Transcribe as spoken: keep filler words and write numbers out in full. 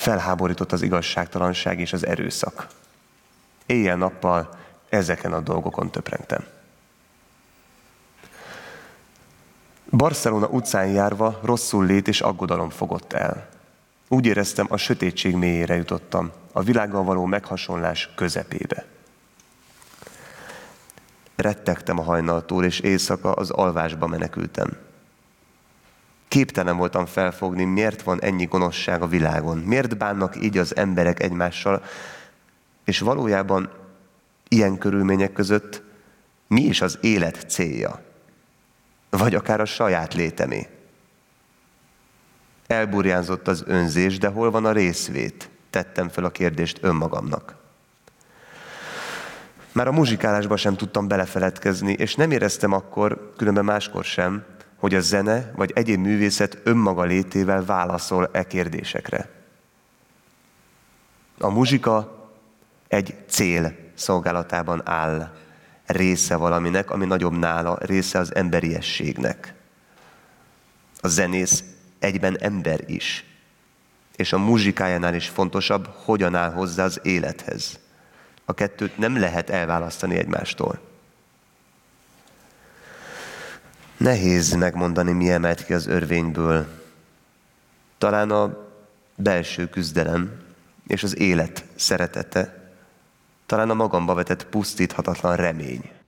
Felháborított az igazságtalanság és az erőszak. Éjjel-nappal ezeken a dolgokon töprengtem. Barcelona utcán járva rosszul lét és aggodalom fogott el. Úgy éreztem, a sötétség mélyére jutottam, a világgal való meghasonlás közepébe. Rettegtem a hajnaltól, és éjszaka az alvásba menekültem. Képtelen voltam felfogni, miért van ennyi gonoszság a világon, miért bánnak így az emberek egymással, és valójában ilyen körülmények között mi is az élet célja, vagy akár a saját létemé. Elburjánzott az önzés, de hol van a részvét? Tettem fel a kérdést önmagamnak. Már a muzsikálásba sem tudtam belefeledkezni, és nem éreztem akkor, különben máskor sem, hogy a zene vagy egyéb művészet önmaga létével válaszol e kérdésekre. A muzsika egy cél szolgálatában áll, része valaminek, ami nagyobb nála, része az emberiességnek. A zenész egyben ember is, és a muzsikájánál is fontosabb, hogyan áll hozzá az élethez. A kettőt nem lehet elválasztani egymástól. Nehéz megmondani, mi emelt ki az örvényből. Talán a belső küzdelem és az élet szeretete, talán a magamba vetett pusztíthatatlan remény.